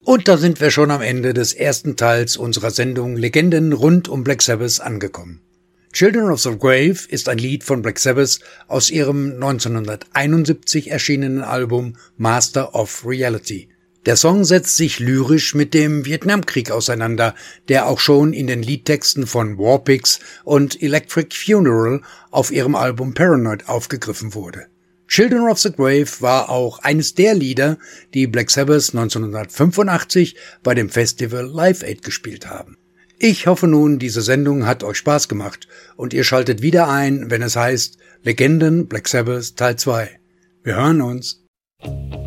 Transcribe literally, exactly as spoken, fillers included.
Und da sind wir schon am Ende des ersten Teils unserer Sendung Legenden rund um Black Sabbath angekommen. Children of the Grave ist ein Lied von Black Sabbath aus ihrem neunzehnhunderteinundsiebzig erschienenen Album Master of Reality. Der Song setzt sich lyrisch mit dem Vietnamkrieg auseinander, der auch schon in den Liedtexten von Warpix und Electric Funeral auf ihrem Album Paranoid aufgegriffen wurde. Children of the Grave war auch eines der Lieder, die Black Sabbath neunzehnhundertfünfundachtzig bei dem Festival Live Aid gespielt haben. Ich hoffe nun, diese Sendung hat euch Spaß gemacht und ihr schaltet wieder ein, wenn es heißt Legenden Black Sabbath Teil zwei. Wir hören uns.